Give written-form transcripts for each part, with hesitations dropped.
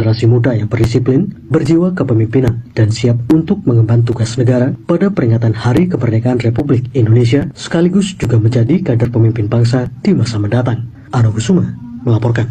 generasi muda yang berdisiplin, berjiwa kepemimpinan, dan siap untuk mengemban tugas negara pada peringatan Hari Kemerdekaan Republik Indonesia, sekaligus juga menjadi kader pemimpin bangsa di masa mendatang. Ano Kusuma melaporkan.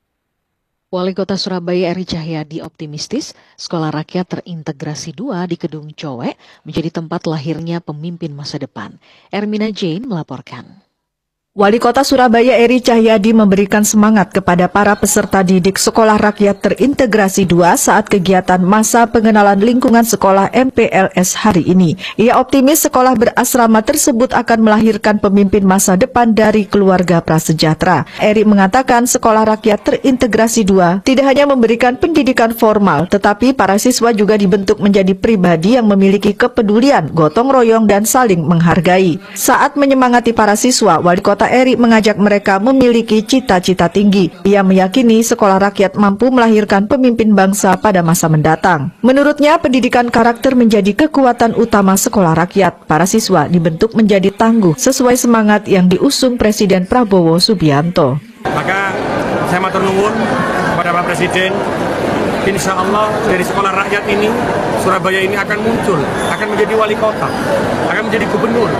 Wali Kota Surabaya Eri Cahyadi optimistis Sekolah Rakyat Terintegrasi 2 di Kedung Cowek menjadi tempat lahirnya pemimpin masa depan. Ermina Jane melaporkan. Wali Kota Surabaya Eri Cahyadi memberikan semangat kepada para peserta didik Sekolah Rakyat Terintegrasi 2 saat kegiatan masa pengenalan lingkungan sekolah MPLS hari ini. Ia optimis sekolah berasrama tersebut akan melahirkan pemimpin masa depan dari keluarga prasejahtera. Eri mengatakan Sekolah Rakyat Terintegrasi 2 tidak hanya memberikan pendidikan formal, tetapi para siswa juga dibentuk menjadi pribadi yang memiliki kepedulian, gotong royong, dan saling menghargai. Saat menyemangati para siswa, Wali Kota Eri mengajak mereka memiliki cita-cita tinggi. Ia meyakini sekolah rakyat mampu melahirkan pemimpin bangsa pada masa mendatang. Menurutnya, pendidikan karakter menjadi kekuatan utama sekolah rakyat. Para siswa dibentuk menjadi tangguh sesuai semangat yang diusung Presiden Prabowo Subianto. Maka saya matur nuwun kepada Pak Presiden, insya Allah dari sekolah rakyat ini, Surabaya ini akan muncul, akan menjadi wali kota, akan menjadi gubernur.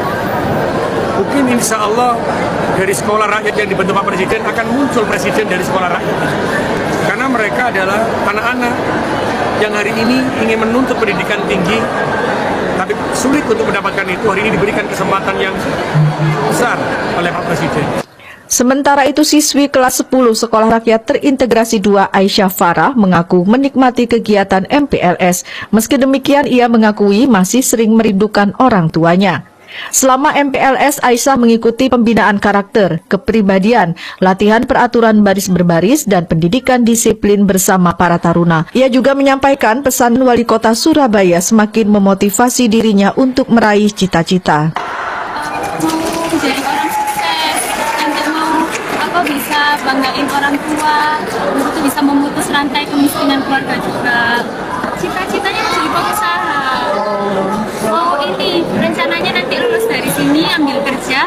Mungkin insya Allah dari sekolah rakyat yang dibentuk Pak Presiden akan muncul presiden dari sekolah rakyat. Karena mereka adalah anak-anak yang hari ini ingin menuntut pendidikan tinggi, tapi sulit untuk mendapatkan itu. Hari ini diberikan kesempatan yang besar oleh Pak Presiden. Sementara itu, siswi kelas 10 Sekolah Rakyat Terintegrasi 2 Aisyah Farah mengaku menikmati kegiatan MPLS. Meski demikian, ia mengakui masih sering merindukan orang tuanya. Selama MPLS, Aisyah mengikuti pembinaan karakter, kepribadian, latihan peraturan baris berbaris, dan pendidikan disiplin bersama para taruna. Ia juga menyampaikan pesan Wali Kota Surabaya semakin memotivasi dirinya untuk meraih cita-cita. Jadi orang sukses, mau bisa banggain orang tua, untuk bisa memutus rantai kemiskinan keluarga juga. Cita-citanya jadi pengusaha. Ini rencananya nanti lulus dari sini ambil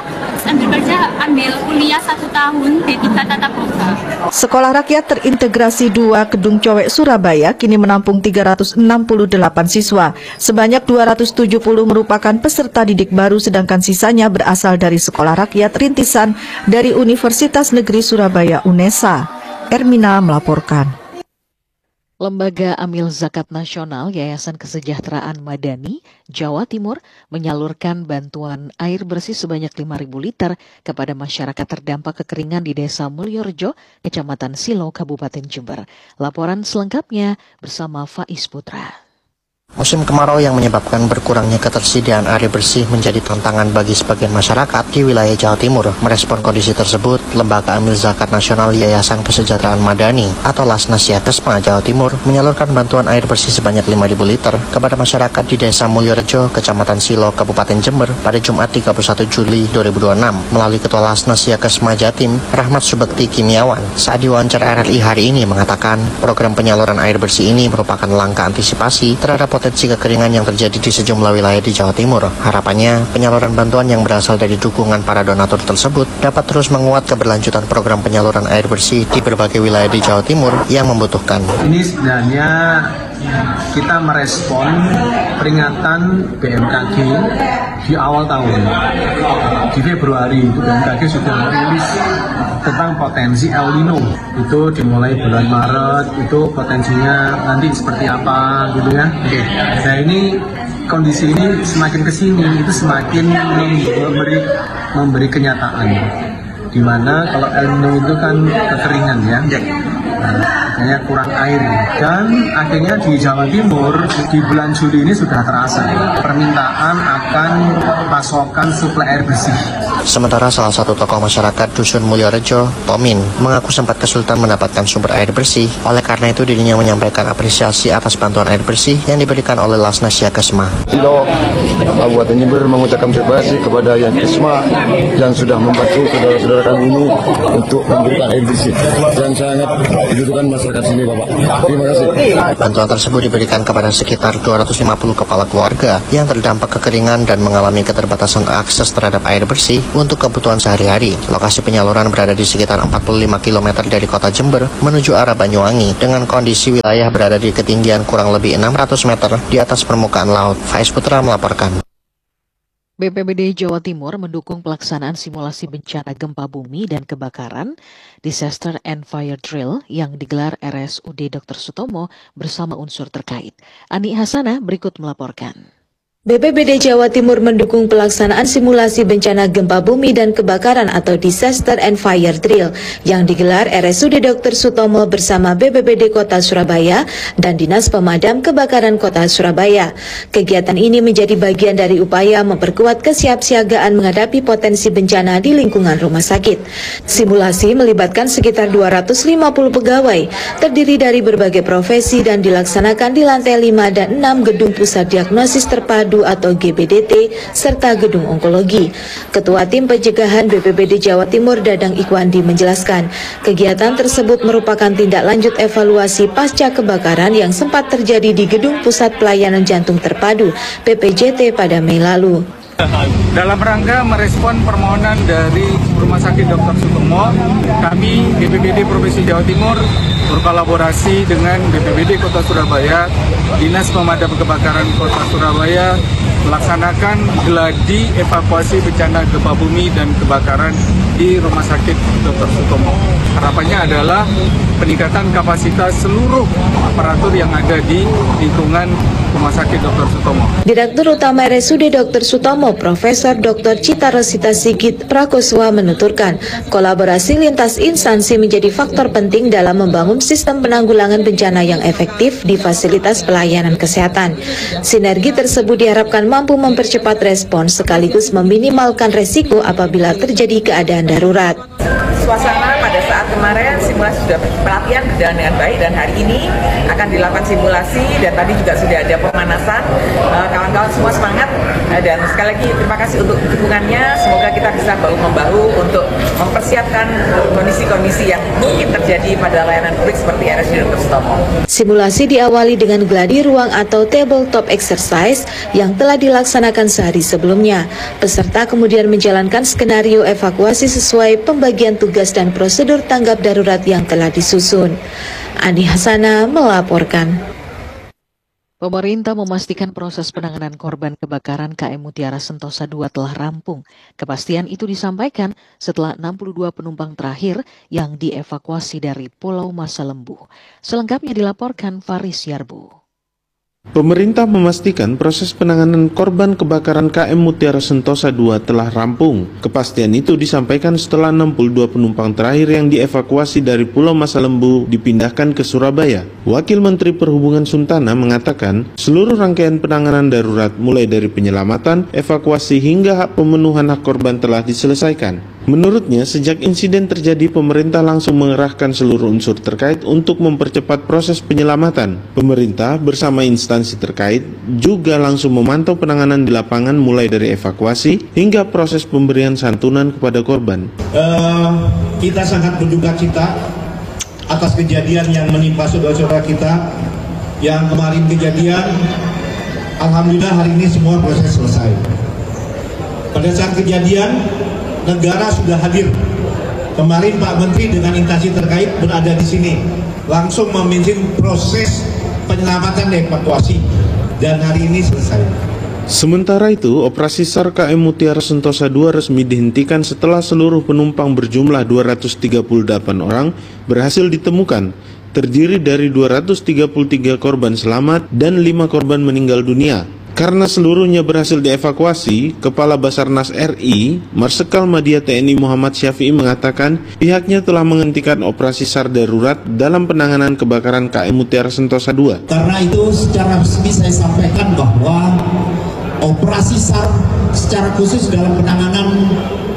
kuliah 1 tahun D3 tatap muka. Sekolah Rakyat Terintegrasi 2 Kedung Cowek Surabaya kini menampung 368 siswa. Sebanyak 270 merupakan peserta didik baru, sedangkan sisanya berasal dari sekolah rakyat rintisan dari Universitas Negeri Surabaya UNESA. Ermina melaporkan. Lembaga Amil Zakat Nasional Yayasan Kesejahteraan Madani, Jawa Timur, menyalurkan bantuan air bersih sebanyak 5.000 liter kepada masyarakat terdampak kekeringan di Desa Mulyorejo, Kecamatan Silo, Kabupaten Jember. Laporan selengkapnya bersama Faiz Putra. Musim kemarau yang menyebabkan berkurangnya ketersediaan air bersih menjadi tantangan bagi sebagian masyarakat di wilayah Jawa Timur. Merespon kondisi tersebut, Lembaga Amil Zakat Nasional Yayasan Kesejahteraan Madani atau Lasnasya Kesma Jawa Timur menyalurkan bantuan air bersih sebanyak 5.000 liter kepada masyarakat di Desa Mulyorejo, Kecamatan Silo, Kabupaten Jember pada Jumat 31 Juli 2026 melalui Ketua Lasnasya Kesma Jatim, Rahmat Subekti Kimiawan. Saat diwawancara RRI hari ini mengatakan program penyaluran air bersih ini merupakan langkah antisipasi terhadap potensi kekeringan yang terjadi di sejumlah wilayah di Jawa Timur. Harapannya, penyaluran bantuan yang berasal dari dukungan para donatur tersebut dapat terus menguat keberlanjutan program penyaluran air bersih di berbagai wilayah di Jawa Timur yang membutuhkan. Ini sebenarnya kita merespon peringatan BMKG di awal tahun. Di Februari BMKG sudah merilis tentang potensi El Nino. Itu dimulai bulan Maret, itu potensinya nanti seperti apa gitu ya. Nah ini kondisi ini semakin kesini itu semakin memberi kenyataan. Dimana kalau El Nino itu kan kekeringan ya. Makanya kurang air, dan akhirnya di Jawa Timur di bulan Juli ini sudah terasa permintaan akan pasokan suplai air bersih. Sementara salah satu tokoh masyarakat Dusun Mulyorejo, Tomin, mengaku sempat kesulitan mendapatkan sumber air bersih. Oleh karena itu dirinya menyampaikan apresiasi atas bantuan air bersih yang diberikan oleh Lasnasya Kesma. Silo Kabupaten Jember mengucapkan terima kasih kepada yang Kesma yang sudah membantu saudara-saudara kami ini untuk memberikan air bersih, dan sangat dibutuhkan masyarakat dekat sini Bapak. Terima kasih. Bantuan tersebut diberikan kepada sekitar 250 kepala keluarga yang terdampak kekeringan dan mengalami keterbatasan akses terhadap air bersih untuk kebutuhan sehari-hari. Lokasi penyaluran berada di sekitar 45 km dari kota Jember menuju arah Banyuwangi dengan kondisi wilayah berada di ketinggian kurang lebih 600 meter di atas permukaan laut. Faiz Putra melaporkan. BPBD Jawa Timur mendukung pelaksanaan simulasi bencana gempa bumi dan kebakaran Disaster and Fire Drill yang digelar RSUD Dr. Sutomo bersama unsur terkait. Ani Hasanah berikut melaporkan. BPBD Jawa Timur mendukung pelaksanaan simulasi bencana gempa bumi dan kebakaran atau Disaster and Fire Drill yang digelar RSUD Dr. Sutomo bersama BPBD Kota Surabaya dan Dinas Pemadam Kebakaran Kota Surabaya. Kegiatan ini menjadi bagian dari upaya memperkuat kesiapsiagaan menghadapi potensi bencana di lingkungan rumah sakit. Simulasi melibatkan sekitar 250 pegawai, terdiri dari berbagai profesi dan dilaksanakan di lantai 5 dan 6 gedung pusat diagnosis terpadu atau GBDT serta gedung onkologi. Ketua Tim Pencegahan BPBD Jawa Timur Dadang Ikwandi menjelaskan, kegiatan tersebut merupakan tindak lanjut evaluasi pasca kebakaran yang sempat terjadi di Gedung Pusat Pelayanan Jantung Terpadu PPJT pada Mei lalu. Dalam rangka merespon permohonan dari Rumah Sakit Dr. Sutomo, kami BPBD Provinsi Jawa Timur berkolaborasi dengan BPBD Kota Surabaya, Dinas Pemadam Kebakaran Kota Surabaya melaksanakan gladi evakuasi bencana gempa bumi dan kebakaran di Rumah Sakit Dr. Sutomo. Harapannya adalah peningkatan kapasitas seluruh aparatur yang ada di lingkungan Rumah Sakit Dr. Sutomo. Direktur Utama RSUD Dr. Sutomo, Profesor Dr. Cita Resita Sigit Prakoswa menuturkan, kolaborasi lintas instansi menjadi faktor penting dalam membangun sistem penanggulangan bencana yang efektif di fasilitas pelayanan kesehatan. Sinergi tersebut diharapkan mampu mempercepat respons sekaligus meminimalkan resiko apabila terjadi keadaan darurat. Suasana pada saat kemarin simulasi sudah pelatihan berjalan dengan baik dan hari ini akan dilakukan simulasi dan tadi juga sudah ada pemanasan. Kawan-kawan semua semangat dan sekali lagi terima kasih untuk dukungannya. Semoga kita bisa bahu-membahu untuk mempersiapkan kondisi-kondisi yang mungkin terjadi pada layanan publik seperti RSUD Dr. Sutomo. Simulasi diawali dengan gladi ruang atau tabletop exercise yang telah dilaksanakan sehari sebelumnya. Peserta kemudian menjalankan skenario evakuasi sesuai pembagian tugas dan prosedur tanggap darurat yang telah disusun. Ani Hasanah melaporkan. Pemerintah memastikan proses penanganan korban kebakaran KM Mutiara Sentosa II telah rampung. Kepastian itu disampaikan setelah 62 penumpang terakhir yang dievakuasi dari Pulau Masa Lembu. Selengkapnya dilaporkan Faris Yarbu. Pemerintah memastikan proses penanganan korban kebakaran KM Mutiara Sentosa II telah rampung. Kepastian itu disampaikan setelah 62 penumpang terakhir yang dievakuasi dari Pulau Masa Lembu dipindahkan ke Surabaya. Wakil Menteri Perhubungan Suntana mengatakan, seluruh rangkaian penanganan darurat mulai dari penyelamatan, evakuasi hingga pemenuhan hak korban telah diselesaikan. Menurutnya, sejak insiden terjadi, pemerintah langsung mengerahkan seluruh unsur terkait untuk mempercepat proses penyelamatan. Pemerintah bersama instansi terkait juga langsung memantau penanganan di lapangan mulai dari evakuasi hingga proses pemberian santunan kepada korban. Kita sangat berduka cita atas kejadian yang menimpa saudara-saudara kita yang kemarin kejadian. Alhamdulillah hari ini semua proses selesai. Pada saat kejadian, negara sudah hadir. Kemarin Pak Menteri dengan instansi terkait berada di sini, langsung memimpin proses penyelamatan dan evakuasi, dan hari ini selesai. Sementara itu, operasi SAR KM Mutiara Sentosa II resmi dihentikan setelah seluruh penumpang berjumlah 238 orang berhasil ditemukan, terdiri dari 233 korban selamat dan 5 korban meninggal dunia. Karena seluruhnya berhasil dievakuasi, Kepala Basarnas RI, Marsikal Madya TNI Muhammad Syafi'i mengatakan pihaknya telah menghentikan operasi SAR darurat dalam penanganan kebakaran KM Mutiara Sentosa II. Karena itu secara resmi saya sampaikan bahwa operasi SAR secara khusus dalam penanganan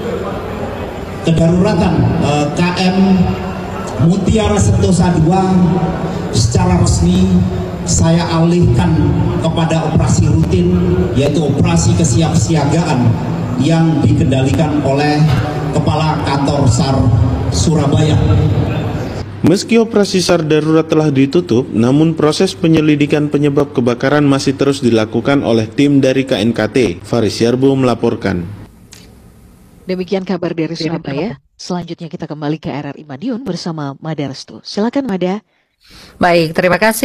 kedaruratan KM Mutiara Sentosa II secara resmi saya alihkan kepada operasi rutin, yaitu operasi kesiapsiagaan yang dikendalikan oleh Kepala Kantor SAR Surabaya. Meski operasi SAR darurat telah ditutup, namun proses penyelidikan penyebab kebakaran masih terus dilakukan oleh tim dari KNKT. Faris Yarbo melaporkan. Demikian kabar dari Surabaya. Selanjutnya kita kembali ke RRI Madiun bersama Mada Restu. Silakan Mada. Baik, terima kasih.